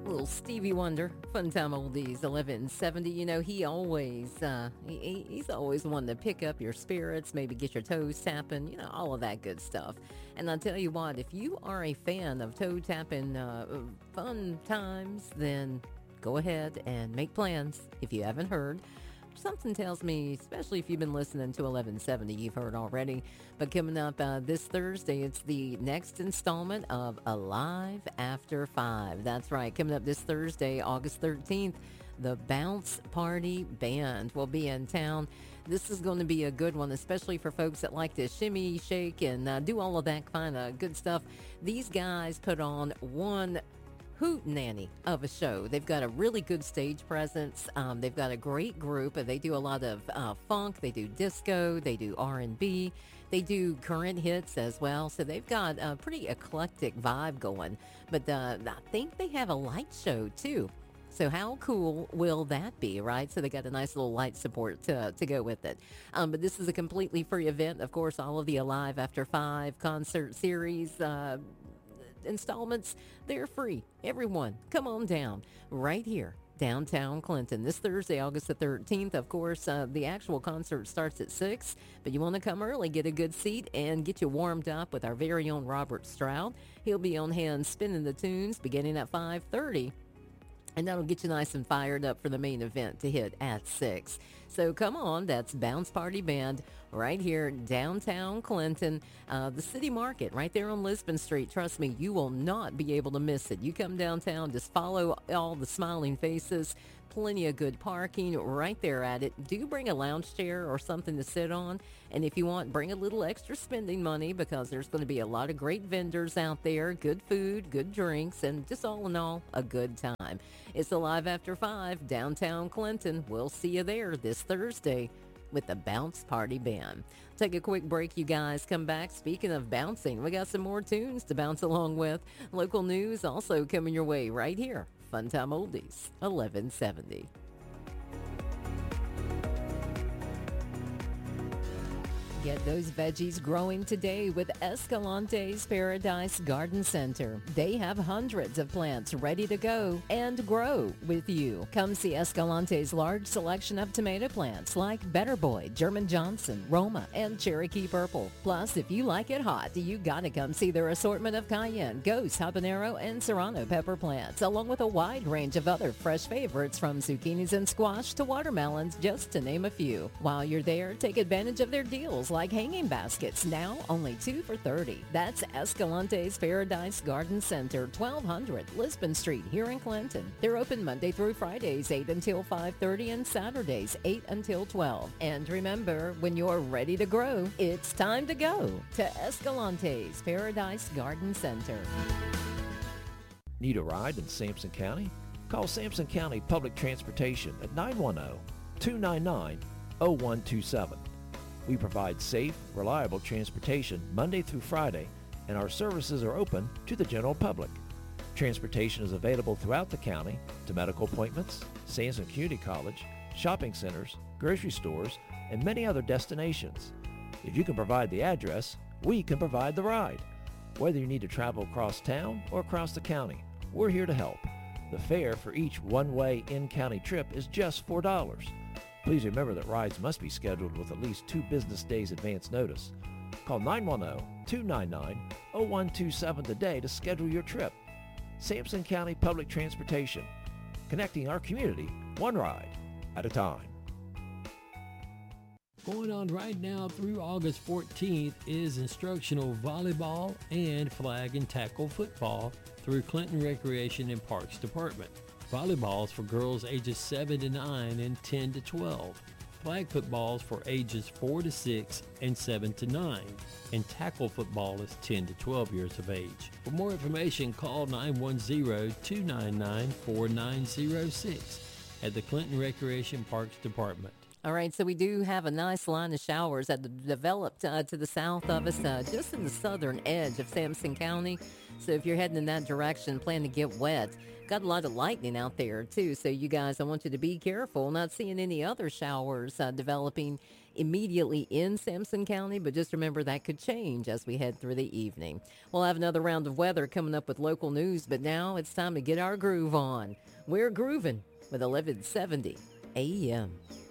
Little Stevie Wonder, Fun Time Oldies, 1170. You know, he's always one to pick up your spirits, maybe get your toes tapping, all of that good stuff. And I'll tell you what, if you are a fan of toe tapping fun times, then go ahead and make plans if you haven't heard. Something tells me, especially if you've been listening to 1170, you've heard already. But coming up this Thursday, it's the next installment of Alive After 5. That's right. Coming up this Thursday, August 13th, the Bounce Party Band will be in town. This is going to be a good one, especially for folks that like to shimmy, shake, and do all of that kind of good stuff. These guys put on one hootenanny of a show. They've got a really good stage presence. They've got a great group. They do a lot of funk. They do disco. They do R&B. They do current hits as well. So they've got a pretty eclectic vibe going. But I think they have a light show too. So how cool will that be, right? So they got a nice little light support to go with it. But this is a completely free event. Of course, all of the Alive After 5 concert series installments, they're free. Everyone, come on down right here, downtown Clinton, this Thursday, August the 13th. Of course, the actual concert starts at 6, but you want to come early, get a good seat, and get you warmed up with our very own Robert Stroud. He'll be on hand spinning the tunes beginning at 5:30. And that'll get you nice and fired up for the main event to hit at 6. So come on, that's Bounce Party Band right here downtown Clinton, the City Market right there on Lisbon Street. Trust me, you will not be able to miss it. You come downtown, just follow all the smiling faces. Plenty of good parking right there at it. Do bring a lounge chair or something to sit on. And if you want, bring a little extra spending money because there's going to be a lot of great vendors out there, good food, good drinks, and just all in all, a good time. It's Alive After 5, downtown Clinton. We'll see you there this Thursday with the Bounce Party Band. Take a quick break, you guys. Come back. Speaking of bouncing, we got some more tunes to bounce along with. Local news also coming your way right here. Fun Time Oldies, 1170. Get those veggies growing today with Escalante's Paradise Garden Center. They have hundreds of plants ready to go and grow with you. Come see Escalante's large selection of tomato plants like Better Boy, German Johnson, Roma, and Cherokee Purple. Plus, if you like it hot, you gotta come see their assortment of cayenne, ghost, habanero, and serrano pepper plants, along with a wide range of other fresh favorites from zucchinis and squash to watermelons, just to name a few. While you're there, take advantage of their deals like hanging baskets, now only 2 for $30. That's Escalante's Paradise Garden Center, 1200 Lisbon Street here in Clinton. They're open Monday through Fridays, 8 until 5:30, and Saturdays, 8 until 12. And remember, when you're ready to grow, it's time to go to Escalante's Paradise Garden Center. Need a ride in Sampson County? Call Sampson County Public Transportation at 910-299-0127. We provide safe, reliable transportation Monday through Friday, and our services are open to the general public. Transportation is available throughout the county to medical appointments, Sampson Community College, shopping centers, grocery stores, and many other destinations. If you can provide the address, we can provide the ride. Whether you need to travel across town or across the county, we're here to help. The fare for each one-way in-county trip is just $4. Please remember that rides must be scheduled with at least 2 business days advance notice. Call 910-299-0127 today to schedule your trip. Sampson County Public Transportation, connecting our community one ride at a time. Going on right now through August 14th is instructional volleyball and flag and tackle football through Clinton Recreation and Parks Department. Volleyballs for girls ages 7 to 9 and 10 to 12. Flag footballs for ages 4 to 6 and 7 to 9. And tackle football is 10 to 12 years of age. For more information, call 910-299-4906 at the Clinton Recreation Parks Department. All right, so we do have a nice line of showers that developed to the south of us, just in the southern edge of Sampson County. So if you're heading in that direction, plan to get wet. Got a lot of lightning out there, too. So you guys, I want you to be careful. Not seeing any other showers developing immediately in Sampson County, but just remember that could change as we head through the evening. We'll have another round of weather coming up with local news, but now it's time to get our groove on. We're grooving with 1170 AM.